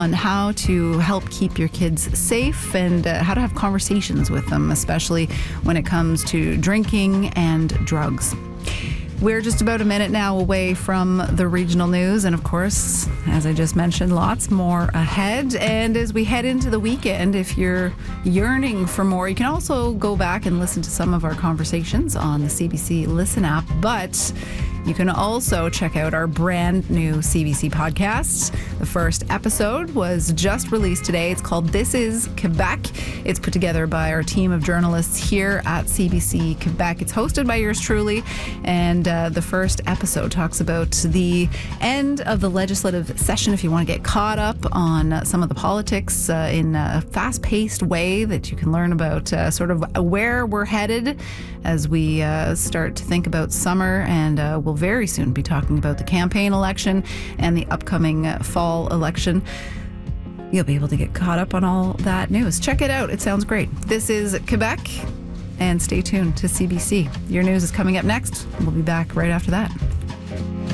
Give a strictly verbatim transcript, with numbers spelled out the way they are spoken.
on how to help keep your kids safe and uh, how to have conversations with them, especially when it comes to drinking and drugs. We're just about a minute now away from the regional news. And of course, as I just mentioned, lots more ahead. And as we head into the weekend, if you're yearning for more, you can also go back and listen to some of our conversations on the C B C Listen app. But you can also check out our brand new C B C podcast. The first episode was just released today. It's called This is Quebec. It's put together by our team of journalists here at C B C Quebec. It's hosted by yours truly. And uh, the first episode talks about the end of the legislative session. If you want to get caught up on uh, some of the politics uh, in a fast-paced way that you can learn about uh, sort of where we're headed as we uh, start to think about summer, and uh, we'll very soon be talking about the campaign election and the upcoming uh, fall election. You'll be able to get caught up on all that news. Check it out. It sounds great. This is Quebec, and stay tuned to C B C. Your news is coming up next. We'll be back right after that.